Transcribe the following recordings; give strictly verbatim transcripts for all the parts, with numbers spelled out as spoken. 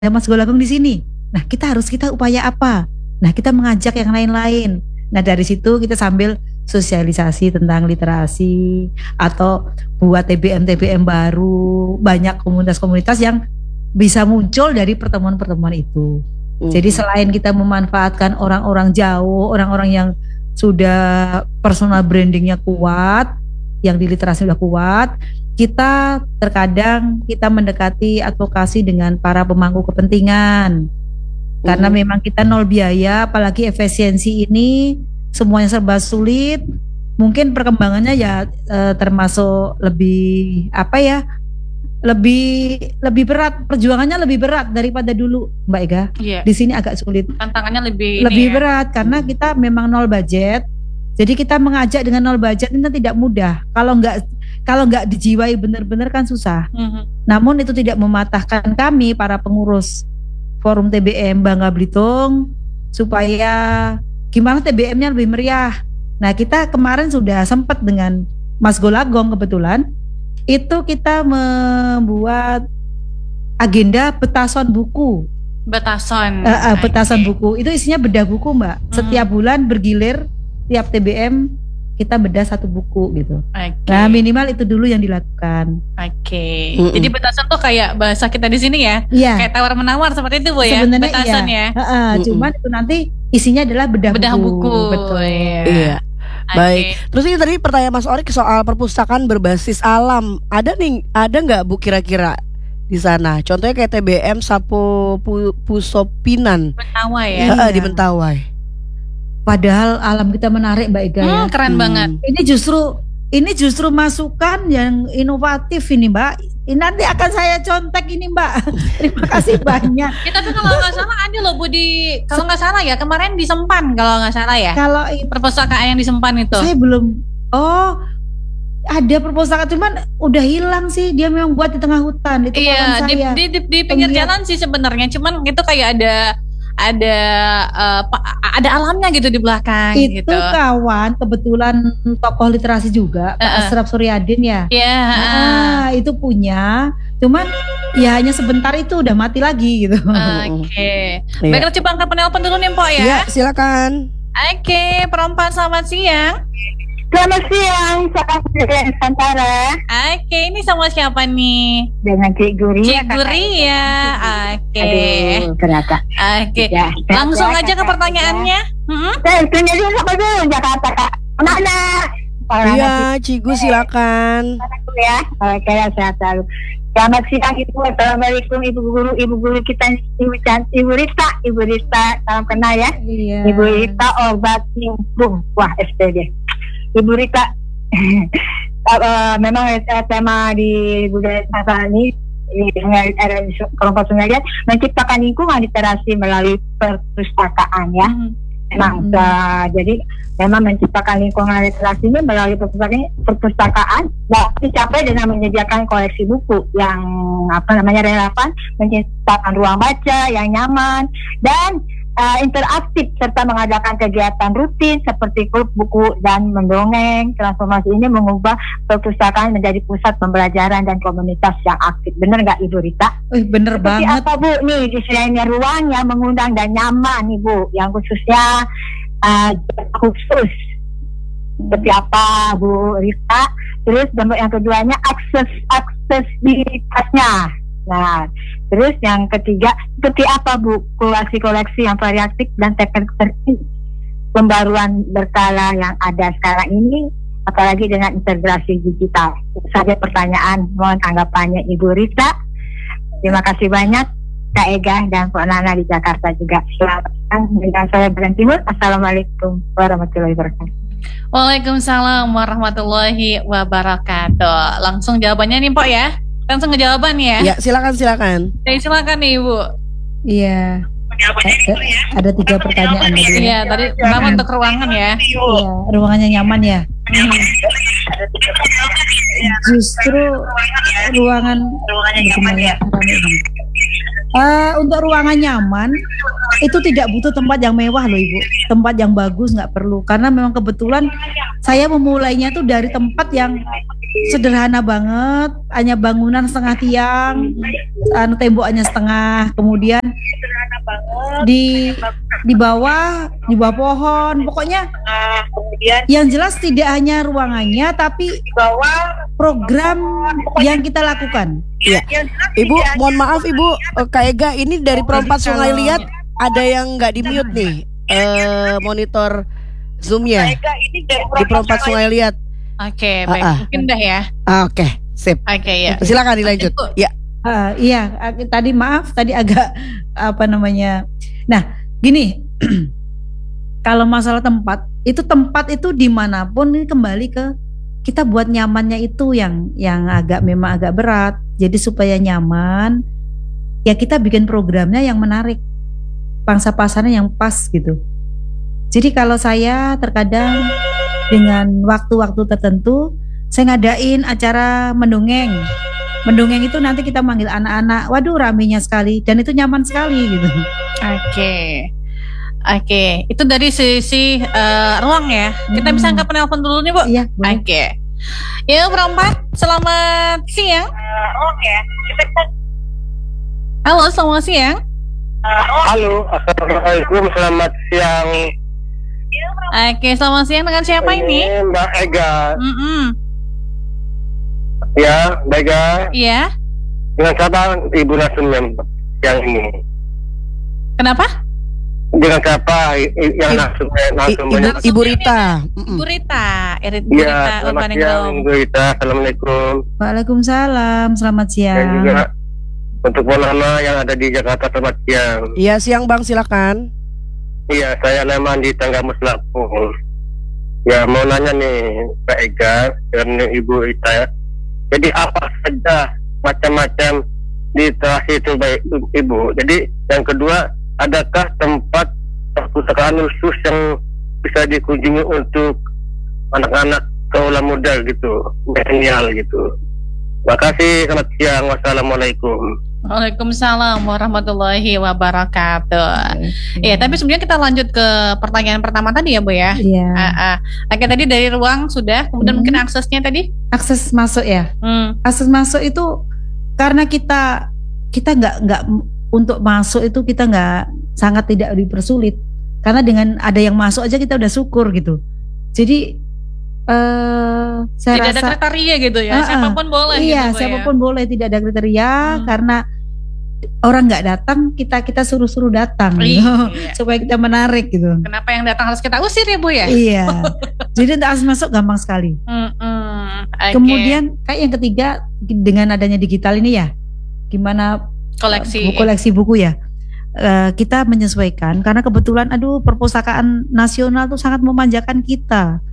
Mas Golagong di sini. Nah, kita harus kita upaya apa? Nah, kita mengajak yang lain-lain. Nah, dari situ kita sambil sosialisasi tentang literasi atau buat T B M T B M baru, banyak komunitas-komunitas yang bisa muncul dari pertemuan-pertemuan itu. Mm. Jadi selain kita memanfaatkan orang-orang jauh, orang-orang yang sudah personal brandingnya kuat, yang di literasi sudah kuat, kita terkadang kita mendekati advokasi dengan para pemangku kepentingan. Mm. Karena memang kita nol biaya, apalagi efisiensi ini semuanya serba sulit, mungkin perkembangannya ya e, termasuk lebih apa ya, lebih lebih berat, perjuangannya lebih berat daripada dulu, Mbak Ega. Yeah. Di sini agak sulit. Tantangannya lebih lebih ya. berat karena kita memang nol budget. Jadi kita mengajak dengan nol budget itu tidak mudah. Kalau nggak kalau nggak dijiwai benar-benar kan susah. Mm-hmm. Namun itu tidak mematahkan kami para pengurus Forum T B M Bangka Belitung supaya gimana T B M-nya lebih meriah. Nah, kita kemarin sudah sempat dengan Mas Golagong kebetulan, itu kita membuat agenda petasan buku. Petasan. Uh, uh, petasan okay. buku. Itu isinya bedah buku, Mbak. Hmm. Setiap bulan bergilir, tiap T B M kita bedah satu buku gitu. Okay. Nah, minimal itu dulu yang dilakukan. Oke. Okay. Mm-mm. Jadi petasan tuh kayak bahasa kita di sini ya. Yeah. Kayak tawar-menawar seperti itu, Bu ya. Sebenarnya petasan iya. ya. Uh, uh, cuman itu nanti isinya adalah bedah, bedah buku. buku. Betul. Iya. iya. Okay. Baik. Terus ini tadi pertanyaan Mas Orik soal perpustakaan berbasis alam. Ada nih, ada nggak Bu kira-kira di sana? Contohnya kayak T B M Sapo Pusopinan. Mentawai ya. Uh, iya. Di Mentawai. Padahal alam kita menarik, Mbak Ega. Hmm, ya. Keren hmm. banget. Ini justru ini justru masukan yang inovatif ini, Mbak. Ini nanti akan saya contek ini, Mbak. Terima kasih banyak. Ya, tapi kalau nggak salah ada loh Bu di, kalau nggak salah ya kemarin di Sempan kalau nggak salah ya. Kalau perpustakaan yang di Sempan itu. Saya belum. Oh, ada perpustakaan cuman udah hilang sih. Dia memang buat di tengah hutan. Itu iya, di, saya. di, di, di pinggir Pengiat. jalan sih sebenarnya. Cuman itu kayak ada ada uh, ada alamnya gitu di belakang. Itu gitu. Kawan kebetulan tokoh literasi juga, Pak uh-uh. Asraf Suryadin ya. Iya. Yeah. Nah, itu punya, cuman ya hanya sebentar itu udah mati lagi gitu. Oke. Okay. Yeah. Baiklah, coba angkat penelpon dulu nih, Mpok ya. Iya, silakan. Oke, okay, perempuan selamat siang. Selamat siang, saya dari Nusantara. Oke, okay, ini sama siapa nih? Dengan Cik Guri. Cik Guri ya, oke. Okay. Aduh, ternyata. Oke, okay. ya, langsung ya, aja ke pertanyaannya. Hmm? Saya tanya dulu sama dulu Jakarta, Kak. Mana? Iya, Cik Gu silakan. Ya, oke, sehat selalu. Selamat siang Ibu. Assalamualaikum Ibu Guru, Ibu Guru kita Ibu Cantik, Ibu Rita, Ibu Rita, salam kenal ya. Iya. Ibu Rita obat nyumbung, wah S P D. Ibu Rita, uh, memang uh, tema di budaya Nusantara ini di kelompok Sungai menciptakan lingkungan literasi melalui perpustakaan ya. Hmm. Memang hmm. uh, jadi memang menciptakan lingkungan literasi ini melalui perpustakaan, perpustakaan dapat dicapai dengan menyediakan koleksi buku yang apa namanya relevan, menciptakan ruang baca yang nyaman dan Uh, interaktif serta mengadakan kegiatan rutin seperti klub buku dan mendongeng. Transformasi ini mengubah perpustakaan menjadi pusat pembelajaran dan komunitas yang aktif. Bener nggak Ibu Rita? Eh, bener Seperti banget. apa Bu? Nih disediakannya ruang yang mengundang dan nyaman nih Bu, yang khususnya uh, khusus. Seperti apa Bu Rita? Terus bentuk yang keduanya akses aksesibilitasnya. Nah, terus yang ketiga, seperti apa Bu koleksi-koleksi yang variatif dan teknik pembaruan berkala yang ada sekarang ini, apalagi dengan integrasi digital. Itu saja pertanyaan, mohon tanggapannya Ibu Rita. Terima kasih banyak Kak Ega dan Pak Nana di Jakarta juga. Selamat siang dengan saya Bren Timur. Assalamualaikum warahmatullahi wabarakatuh. Waalaikumsalam warahmatullahi wabarakatuh. Langsung jawabannya nih Pak ya. Langsung ke jawaban ya. Ya, silakan silakan. Jadi silakan nih Ibu. Iya. Ada, ada tiga pertanyaan tadi. Iya, tadi pertama untuk ruangan ya. Iya, ruangannya nyaman ya. Hmm. Justru ruangan ruangannya nyaman. Eh, untuk ruangan nyaman itu tidak butuh tempat yang mewah loh Ibu, tempat yang bagus nggak perlu, karena memang kebetulan saya memulainya tuh dari tempat yang sederhana banget, hanya bangunan setengah tiang, anu temboknya setengah, kemudian di di bawah di bawah pohon, pokoknya yang jelas tidak hanya ruangannya tapi program yang kita lakukan. Iya. Ibu, mohon maaf Ibu, eh, Kak Ega, ini dari Perempat Sungai Liat ada yang nggak di mute nih, eh, monitor Zoom-nya di Perempat Sungai Liat. Oke, baik. Ah, ah. Mungkin dah ya. Ah, Oke, sip. Oke ya. Silakan dilanjut. Ibu. Ya. Ah, iya, ah, tadi maaf, tadi agak apa namanya. Nah, gini, kalau masalah tempat, itu tempat itu dimanapun ini kembali ke kita buat nyamannya itu yang yang agak memang agak berat. Jadi supaya nyaman, ya kita bikin programnya yang menarik, pangsa pasarnya yang pas gitu. Jadi kalau saya terkadang dengan waktu-waktu tertentu, saya ngadain acara mendongeng. Mendongeng itu nanti kita manggil anak-anak, waduh ramenya sekali, dan itu nyaman sekali gitu. Oke. Oke, itu dari sisi eh, ruang ya. Kita Hmm. bisa angkat penelpon dulu nih, Bu. Iya, boleh. Oke. Ya, Perempat, selamat siang. Halo, selamat siang. Halo, assalamualaikum, selamat siang. Oke, selamat siang dengan siapa ini? Mbak Ega, Mm-mm. ya, Mbak Ega. Iya. Dengan siapa Ibu Nasum yang, yang ini? Kenapa? Dengan siapa i- i- yang Ibu- Nasum? I- Nasum Ibu, banyak? Ibu Rita. Mm-mm. Bu Rita, Irit Bu Ya, Rita selamat Urban siang, Groom. Ibu Rita. Assalamualaikum. Waalaikumsalam, selamat Dan siang. juga untuk Monana yang ada di Jakarta, selamat siang. Iya, siang Bang, silakan. Iya, saya Leman di Tanggamus Lampung. Ya, mau nanya nih, Mbak Ega dan Ibu Rita ya. Jadi apa saja macam-macam literasi itu baik Ibu. Jadi yang kedua, adakah tempat perpustakaan khusus yang bisa dikunjungi untuk anak-anak kaula muda gitu, milenial gitu. Terima kasih, selamat siang, wassalamualaikum. Waalaikumsalam warahmatullahi wabarakatuh. Iya, tapi sebelumnya kita lanjut ke pertanyaan pertama tadi ya, Bu ya. Iya. Ah, ah. Oke, tadi dari ruang sudah, kemudian Hmm. mungkin aksesnya tadi. Akses masuk ya. Hmm. Akses masuk itu karena kita kita nggak nggak untuk masuk itu kita nggak sangat tidak dipersulit, karena dengan ada yang masuk aja kita udah syukur gitu. Jadi eh saya Tidak ada rasa kriteria gitu ya, Ah, ah. siapapun boleh iya gitu, Bu, siapapun boleh, tidak ada kriteria Hmm. karena orang nggak datang kita kita suruh-suruh datang ya. gitu. Iya. Supaya kita menarik gitu. Kenapa yang datang harus kita usir ya, Bu ya? Iya. Jadi untuk akses masuk gampang sekali. Mm-mm. Oke. Kemudian kayak yang ketiga dengan adanya digital ini ya, gimana koleksi. buku koleksi buku ya, Eh, kita menyesuaikan karena kebetulan aduh perpustakaan nasional tuh sangat memanjakan kita.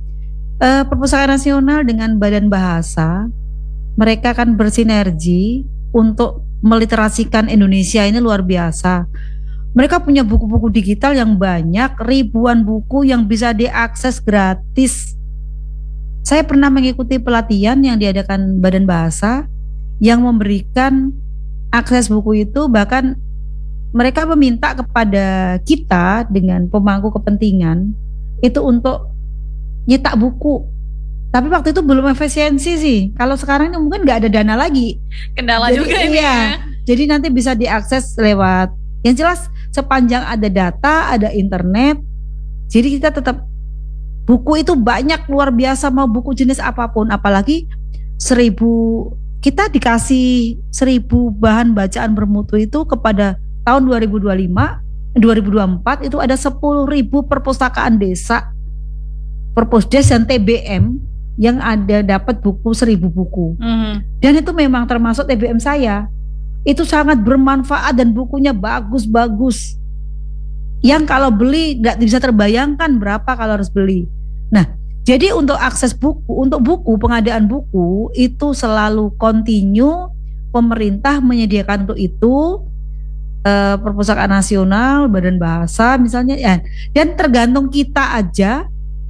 Eh, perpustakaan nasional dengan Badan Bahasa mereka kan bersinergi untuk meliterasikan Indonesia ini luar biasa. Mereka punya buku-buku digital yang banyak, ribuan buku yang bisa diakses gratis. Saya pernah mengikuti pelatihan yang diadakan Badan Bahasa yang memberikan akses buku itu, bahkan mereka meminta kepada kita dengan pemangku kepentingan itu untuk nyetak buku. Tapi waktu itu belum efisiensi sih. Kalau sekarang ini mungkin nggak ada dana lagi. Kendala Jadi, juga ini iya. ya. Jadi nanti bisa diakses lewat, yang jelas sepanjang ada data, ada internet. Jadi kita tetap, buku itu banyak luar biasa, mau buku jenis apapun, apalagi seribu, kita dikasih seribu bahan bacaan bermutu itu kepada tahun dua ribu dua puluh lima, dua ribu dua puluh empat itu ada sepuluh ribu perpustakaan desa, Perpusdes dan T B M yang ada dapat buku seribu buku. Mhm. Dan itu memang termasuk T B M saya. Itu sangat bermanfaat dan bukunya bagus-bagus. Yang kalau beli nggak bisa terbayangkan berapa kalau harus beli. Nah, jadi untuk akses buku, untuk buku, pengadaan buku itu selalu kontinu, pemerintah menyediakan untuk itu, eh, Perpustakaan Nasional, Badan Bahasa misalnya ya. Dan tergantung kita aja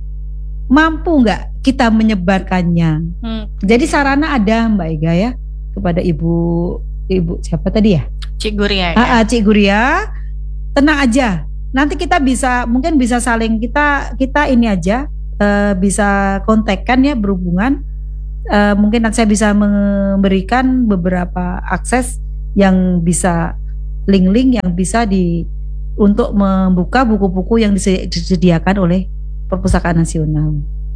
mampu nggak kita menyebarkannya. Hmm. Jadi sarana ada Mbak Ega ya, kepada Ibu Ibu siapa tadi ya? Cik Guria. Ah, ah, Cik Guria, tenang aja. Nanti kita bisa mungkin bisa saling kita kita ini aja uh, bisa kontakkan ya berhubungan. Uh, mungkin nanti saya bisa memberikan beberapa akses yang bisa link-link yang bisa di untuk membuka buku-buku yang disediakan oleh Perpustakaan Nasional.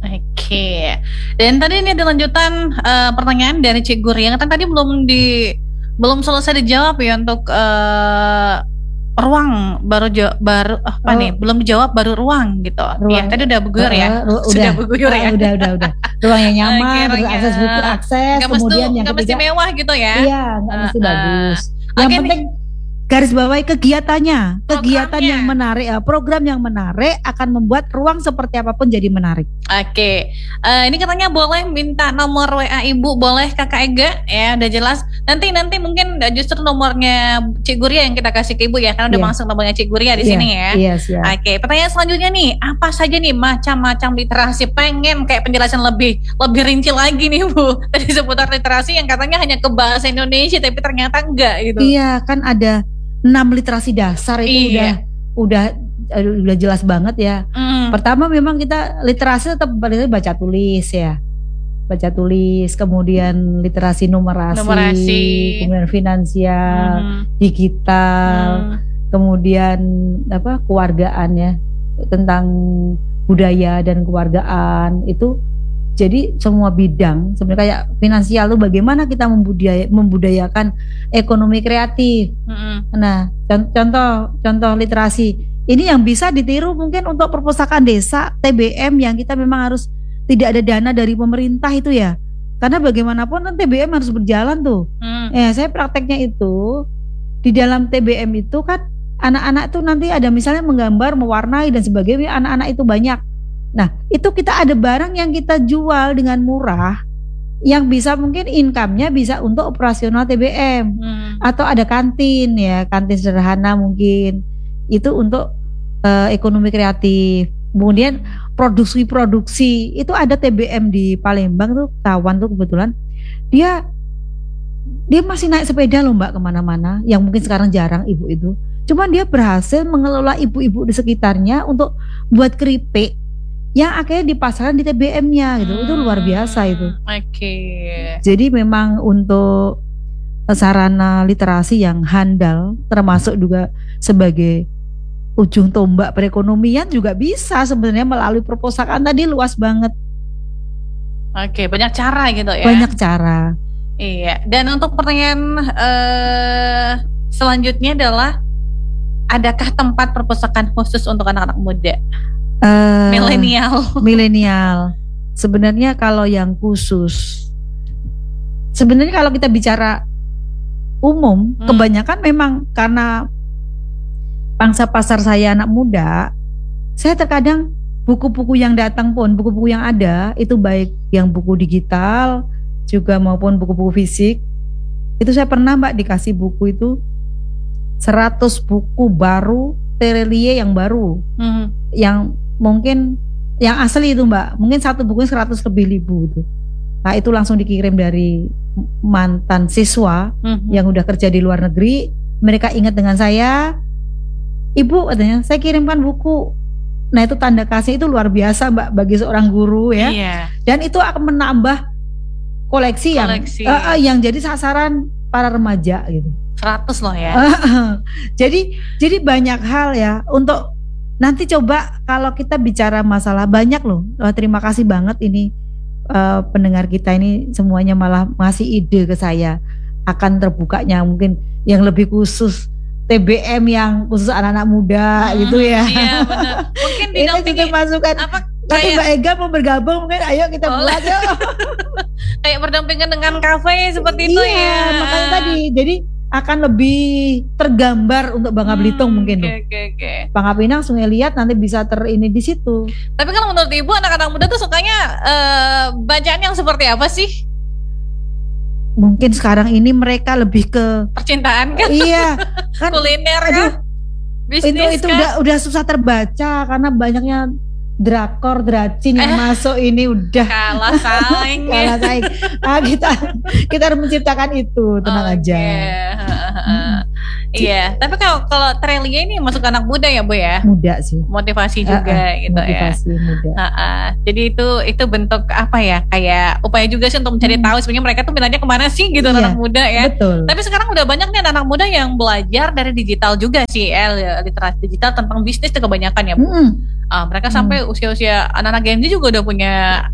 Oke. Dan tadi ini ada lanjutan uh, pertanyaan dari Cik Guria yang tadi belum di belum selesai dijawab ya untuk uh, ruang baru jo, baru apa oh. nih belum dijawab baru ruang gitu. Ruang. Ya tadi udah berguyur uh, ya. Uh, Sudah udah berguyur uh, ya. Udah udah udah. Ruang yang nyaman, okay, akses buku akses, gak kemudian mesti, yang gak ketiga mesti mewah gitu ya. Iya, nggak uh, mesti uh, bagus. Yang okay, penting nih. Garis bawahi kegiatannya, kegiatan Programnya. yang menarik, program yang menarik akan membuat ruang seperti apapun jadi menarik. Oke, okay. uh, ini katanya boleh minta nomor W A Ibu, boleh Kakak Ega ya, udah jelas. Nanti nanti mungkin justru nomornya Cik Guria yang kita kasih ke Ibu ya, karena udah yeah. masuk nomornya Cik Guria di yeah. sini ya. Yes, yeah. Oke, okay. Pertanyaan selanjutnya nih, apa saja nih macam-macam literasi? Pengen kayak penjelasan lebih lebih rinci lagi nih Bu. Tadi seputar literasi yang katanya hanya ke bahasa Indonesia, tapi ternyata enggak gitu. Iya, kan ada enam literasi dasar itu iya. udah udah udah jelas banget ya. Mm. Pertama memang kita literasi tetap baca tulis ya, baca tulis, kemudian literasi numerasi, numerasi. kemudian finansial, mm. digital, mm. kemudian apa kewargaan ya, tentang budaya dan kewargaan itu. Jadi semua bidang sebenarnya kayak finansial tuh bagaimana kita membudaya, membudayakan ekonomi kreatif. Mm-hmm. Nah contoh contoh literasi ini yang bisa ditiru mungkin untuk perpustakaan desa T B M yang kita memang harus tidak ada dana dari pemerintah itu ya. Karena bagaimanapun kan T B M harus berjalan tuh. Mm. Ya saya prakteknya itu di dalam T B M itu kan anak-anak tuh nanti ada misalnya menggambar, mewarnai dan sebagainya, anak-anak itu banyak. Nah itu kita ada barang yang kita jual dengan murah yang bisa mungkin income-nya bisa untuk operasional T B M hmm. atau ada kantin ya, kantin sederhana mungkin itu untuk uh, ekonomi kreatif. Kemudian produksi-produksi itu ada T B M di Palembang tuh, kawan tuh kebetulan dia dia masih naik sepeda loh Mbak kemana-mana yang mungkin sekarang jarang ibu itu. Cuman dia berhasil mengelola ibu-ibu di sekitarnya untuk buat keripik yang akhirnya dipasarkan di T B M-nya gitu. Hmm, itu luar biasa itu. Oke. Okay. Jadi memang untuk sarana literasi yang handal termasuk juga sebagai ujung tombak perekonomian juga bisa sebenarnya melalui perpustakaan tadi luas banget. Oke, okay, banyak cara gitu ya. Banyak cara. Iya. Dan untuk pertanyaan uh, selanjutnya adalah adakah tempat perpustakaan khusus untuk anak-anak muda? Uh, milenial. Milenial. Sebenarnya kalau yang khusus, sebenarnya kalau kita bicara umum, hmm. kebanyakan memang karena pangsa pasar saya anak muda, saya terkadang buku-buku yang datang pun, buku-buku yang ada itu baik yang buku digital juga maupun buku-buku fisik. Itu saya pernah Mbak dikasih buku itu seratus buku baru, terelie yang baru, hmm. yang mungkin yang asli itu Mbak, mungkin satu buku seratus lebih ribu itu. Nah itu langsung dikirim dari mantan siswa hmm. yang udah kerja di luar negeri. Mereka ingat dengan saya, Ibu katanya saya kirimkan buku. Nah itu tanda kasih itu luar biasa Mbak bagi seorang guru ya. Iya. Dan itu akan menambah koleksi, koleksi. yang uh, yang jadi sasaran para remaja gitu. seratus loh ya. jadi jadi banyak hal ya untuk nanti coba kalau kita bicara masalah banyak loh. Oh, terima kasih banget ini uh, pendengar kita ini semuanya malah ngasih ide ke saya akan terbukanya mungkin yang lebih khusus T B M yang khusus anak-anak muda hmm, gitu ya. Iya benar. Mungkin didampingi masukan. Apa nanti Mbak Ega mau bergabung mungkin ayo kita oh, buat yuk. Kayak berdampingan dengan kafe seperti itu iya, ya. Makanya tadi jadi akan lebih tergambar untuk Bangka Belitung hmm, mungkin. Oke oke oke. Bangka Pinang, Sungai Liat nanti bisa ter ini di situ. Tapi kalau menurut Ibu anak-anak muda tuh sukanya uh, bacaan yang seperti apa sih? Mungkin sekarang ini mereka lebih ke percintaan kan? Iya, kan kuliner kan? Bisnis itu itu kan? udah udah susah terbaca karena banyaknya drakor, dracin yang Eh. masuk ini udah Kalah saing. kalah saing. Ah, kita kita harus menciptakan itu, tenang Oke. aja. Heeh. Iya, tapi kalau kalau Trelia ini masuk anak muda ya Bu ya, Muda sih. motivasi juga Ah, ah, gitu ya. motivasi muda. Heeh. Jadi itu itu bentuk apa ya, kayak upaya juga sih untuk mencari Hmm. tahu sebenarnya mereka tuh minatnya kemana sih gitu Iya, anak muda ya. Betul. Tapi sekarang udah banyak nih anak muda yang belajar dari digital juga sih, eh, literasi digital tentang bisnis tuh kebanyakan ya Bu. Mm-mm. Ah, mereka Hmm. sampai usia-usia anak-anak Gen Z juga udah punya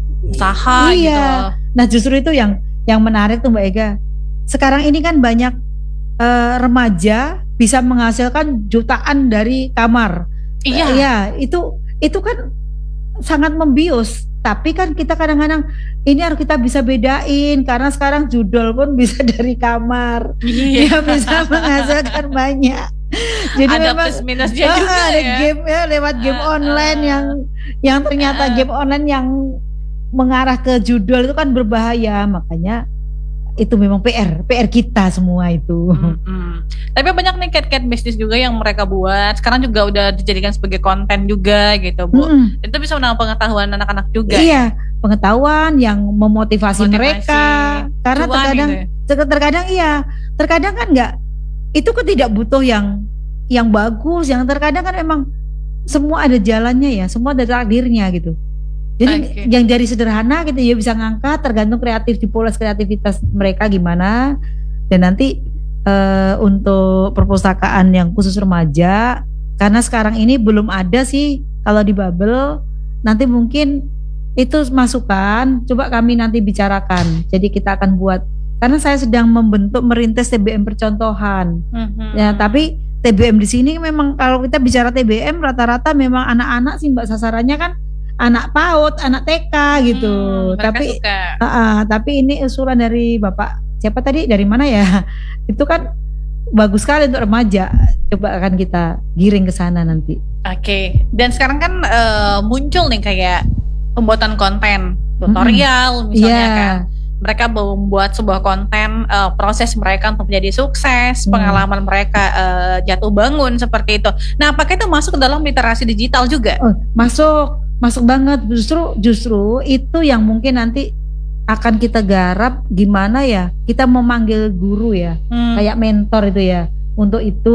usaha Iya. gitu. Nah justru itu yang yang menarik tuh Mbak Ega. Sekarang ini kan banyak eh, remaja bisa menghasilkan jutaan dari kamar. Iya. Eh, Iya, itu itu kan sangat membius. Tapi kan kita kadang-kadang ini harus kita bisa bedain karena sekarang judul pun bisa dari kamar. Iya. Dia bisa menghasilkan banyak. Jadi Ada memang plus minusnya ah, juga ada ya. game ya lewat game Ah, online ah. yang yang ternyata Ah. game online yang mengarah ke judul itu kan berbahaya. Makanya itu memang P R, P R kita semua itu. Mm-mm. Tapi banyak nih cat-cat bisnis juga yang mereka buat. Sekarang juga udah dijadikan sebagai konten juga gitu Bu. Mm-mm. Itu bisa menambah pengetahuan anak-anak juga. Iya, pengetahuan yang memotivasi, Motivasi, mereka. Karena cuan terkadang gitu ya. ter- terkadang iya, terkadang kan enggak itu kan tidak butuh yang yang bagus, yang terkadang kan emang semua ada jalannya ya, semua ada takdirnya gitu. Jadi Oke. yang dari sederhana gitu ya bisa ngangkat, tergantung kreatif di pola kreativitas mereka gimana. Dan nanti eh, untuk perpustakaan yang khusus remaja, karena sekarang ini belum ada sih kalau di Babel, nanti mungkin itu masukan, coba kami nanti bicarakan. Jadi kita akan buat, karena saya sedang membentuk merintis T B M percontohan. Mhm. Ya, tapi T B M di sini memang kalau kita bicara T B M rata-rata memang anak-anak sih Mbak, sasarannya kan anak PAUD, anak T K gitu. Hmm, mereka Tapi suka. ah, ah, tapi ini usulan dari Bapak siapa tadi, dari mana ya? Itu kan bagus sekali untuk remaja. Coba akan kita giring ke sana nanti. Oke. Dan sekarang kan eh, muncul nih kayak pembuatan konten tutorial misalnya Iya. kan. Mereka membuat sebuah konten eh, proses mereka untuk menjadi sukses, Hmm. pengalaman mereka eh, jatuh bangun seperti itu. Nah, apakah itu masuk ke dalam literasi digital juga? Oh, masuk, masuk banget. Justru justru itu yang mungkin nanti akan kita garap gimana ya? Kita memanggil guru ya. Hmm. Kayak mentor itu ya. Untuk itu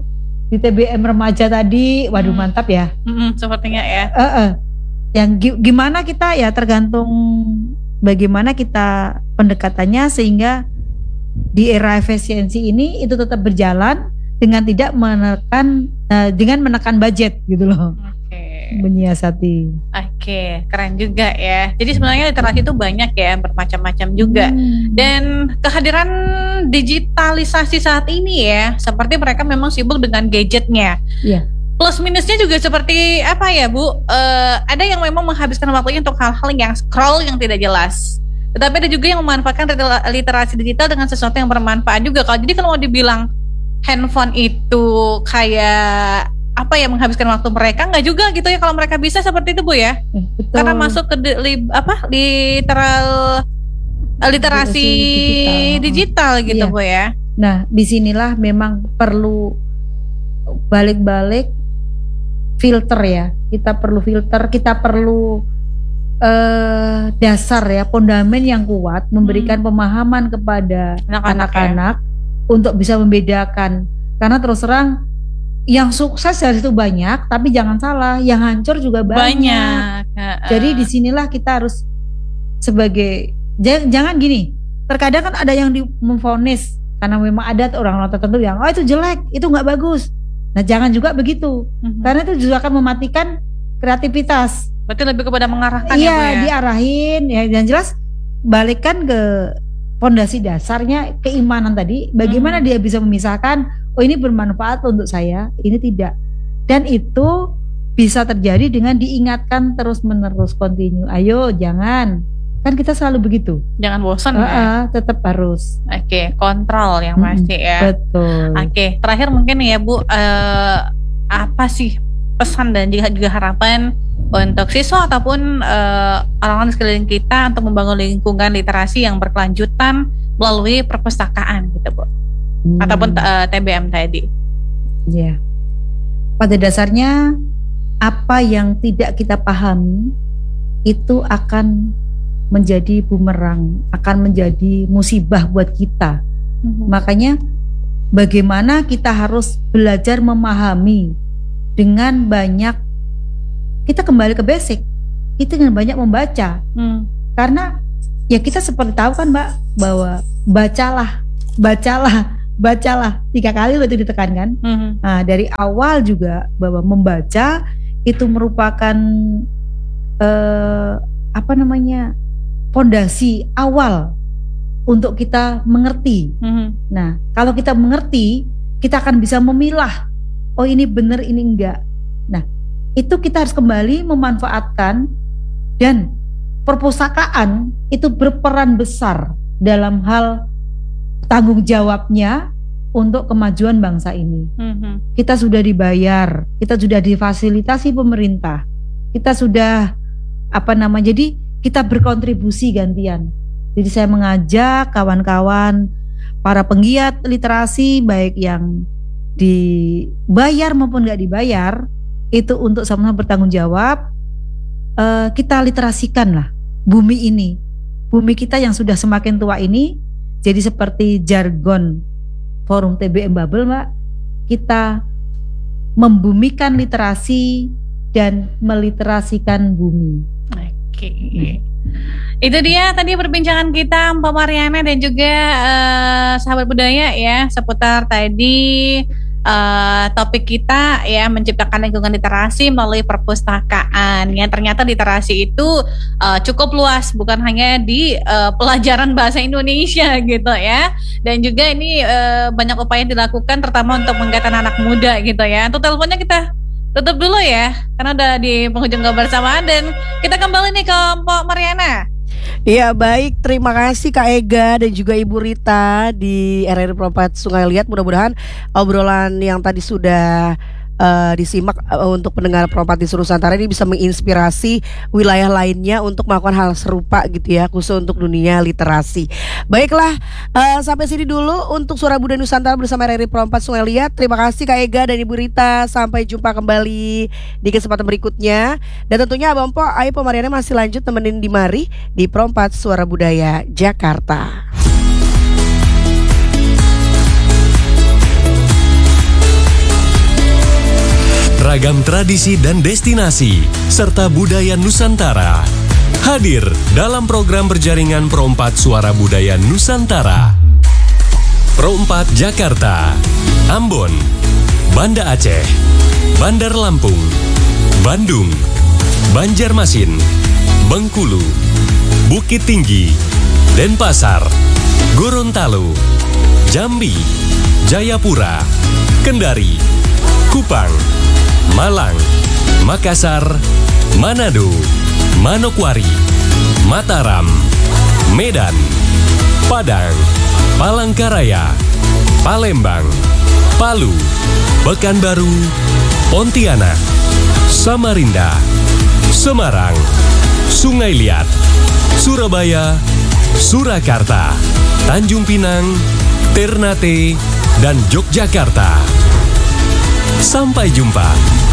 di T B M remaja tadi, waduh Hmm. mantap ya. Mm-mm, sepertinya ya. Eh, eh. Yang gi- gimana kita ya tergantung bagaimana kita pendekatannya sehingga di era efisiensi ini itu tetap berjalan dengan tidak menekan eh, dengan menekan budget gitu loh, Oke. menyiasati. Oke, keren juga ya. Jadi sebenarnya literasi itu banyak ya, bermacam-macam juga. Hmm. Dan kehadiran digitalisasi saat ini ya, seperti mereka memang sibuk dengan gadgetnya. Iya. Plus minusnya juga seperti apa ya Bu? Eh, ada yang memang menghabiskan waktunya untuk hal-hal yang scroll yang tidak jelas. Tetapi ada juga yang memanfaatkan liter- literasi digital dengan sesuatu yang bermanfaat juga. Kalau jadi kalau mau dibilang handphone itu kayak apa ya, menghabiskan waktu mereka, nggak juga gitu ya kalau mereka bisa seperti itu Bu ya. Eh, betul. Karena masuk ke di- li- apa literal eh, literasi Literasi digital, digital. gitu Iya. Bu ya. Nah, disinilah memang perlu balik-balik filter ya. Kita perlu filter, kita perlu eh, dasar ya, fondamen yang kuat, memberikan pemahaman kepada Anak-anak ya. anak-anak untuk bisa membedakan. Karena terus terang yang sukses dari itu banyak, tapi jangan salah, yang hancur juga banyak. Banyak. Heeh. Jadi disinilah kita harus sebagai jangan, jangan gini. Terkadang kan ada yang di memvonis karena memang ada orang-orang tertentu yang oh itu jelek, itu nggak bagus. Nah jangan juga begitu, Mhm. karena itu juga akan mematikan kreativitas. Berarti lebih kepada mengarahkan Iya, ya Bu ya. diarahin ya, dan jelas balikkan ke fondasi dasarnya keimanan tadi. Bagaimana Hmm. dia bisa memisahkan, oh ini bermanfaat untuk saya, ini tidak. Dan itu bisa terjadi dengan diingatkan terus-menerus, continue. Ayo, jangan. Kan kita selalu begitu. Jangan bosan ya. Heeh, tetap harus. Oke, kontrol yang Mm-mm. pasti ya. Betul. Oke, terakhir mungkin ya Bu, eh, apa sih pesan dan juga juga harapan untuk siswa ataupun eh, orang-orang di sekeliling kita untuk membangun lingkungan literasi yang berkelanjutan melalui perpustakaan gitu Bu, Hmm. ataupun eh, T B M tadi. Ya. Pada dasarnya apa yang tidak kita pahami itu akan menjadi bumerang, akan menjadi musibah buat kita. Mm-hmm. Makanya bagaimana kita harus belajar memahami dengan banyak, kita kembali ke basic, itu dengan banyak membaca. Mm. Karena ya kita seperti tahu kan Mbak, bahwa bacalah, bacalah, bacalah tiga kali itu ditekankan. Mm-hmm. Nah dari awal juga bahwa membaca itu merupakan eh, apa namanya fondasi awal untuk kita mengerti. Mm-hmm. Nah, kalau kita mengerti, kita akan bisa memilah, oh ini benar, ini enggak. Nah, itu kita harus kembali memanfaatkan, dan perpustakaan itu berperan besar dalam hal tanggung jawabnya untuk kemajuan bangsa ini. Mm-hmm. Kita sudah dibayar, kita sudah difasilitasi pemerintah, kita sudah apa nama, jadi kita berkontribusi gantian. Jadi saya mengajak kawan-kawan para penggiat literasi, baik yang dibayar maupun nggak dibayar, itu untuk sama-sama bertanggung jawab. Uh, kita literasikan lah bumi ini, bumi kita yang sudah semakin tua ini. Jadi seperti jargon Forum T B M Babel, Mbak, kita membumikan literasi dan meliterasikan bumi. Oke, okay. Itu dia tadi perbincangan kita Mbak Mariana dan juga uh, sahabat budaya ya, seputar tadi uh, topik kita ya, menciptakan lingkungan literasi melalui perpustakaan. Yang ternyata literasi itu uh, cukup luas, bukan hanya di uh, pelajaran bahasa Indonesia gitu ya. Dan juga ini uh, banyak upaya yang dilakukan terutama untuk menggait anak muda gitu ya. Untuk teleponnya kita tutup dulu ya, karena udah di penghujung kebersamaan, dan kita kembali nih ke Mbak Mariana. Iya baik, terima kasih Kak Ega dan juga Ibu Rita di R R I Perempat Sungai Liat. Mudah-mudahan obrolan yang tadi sudah uh, disimak uh, untuk pendengar Perempat di seluruh Nusantara ini bisa menginspirasi wilayah lainnya untuk melakukan hal serupa gitu ya, khusus untuk dunia literasi. Baiklah, uh, sampai sini dulu untuk Suara Budaya Nusantara bersama R R I Perempat Sungai Liat. Terima kasih Kak Ega dan Ibu Rita. Sampai jumpa kembali di kesempatan berikutnya. Dan tentunya Abang Po, Ayo Mariana masih lanjut temenin di mari di Perempat Suara Budaya Jakarta. Ragam tradisi dan destinasi serta budaya Nusantara hadir dalam program berjaringan Perempat Suara Budaya Nusantara. Perempat Jakarta, Ambon, Banda Aceh, Bandar Lampung, Bandung, Banjarmasin, Bengkulu, Bukit Tinggi, Denpasar, Gorontalo, Jambi, Jayapura, Kendari, Kupang, Malang, Makassar, Manado, Manokwari, Mataram, Medan, Padang, Palangkaraya, Palembang, Palu, Pekanbaru, Pontianak, Samarinda, Semarang, Sungai Liat, Surabaya, Surakarta, Tanjung Pinang, Ternate, dan Yogyakarta. Sampai jumpa.